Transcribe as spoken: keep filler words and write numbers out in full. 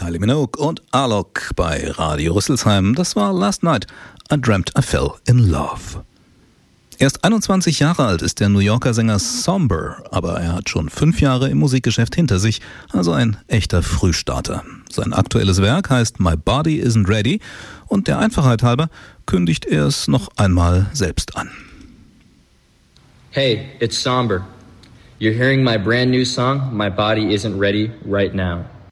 Kylie Minogue und Alok bei Radio Rüsselsheim. Das war Last Night, I Dreamt I Fell in Love. Erst einundzwanzig Jahre alt ist der New Yorker Sänger Somber, aber er hat schon fünf Jahre im Musikgeschäft hinter sich, also ein echter Frühstarter. Sein aktuelles Werk heißt My Body Isn't Ready und der Einfachheit halber kündigt er es noch einmal selbst an. Hey, it's Somber. You're hearing my brand new song, My Body Isn't Ready, right now.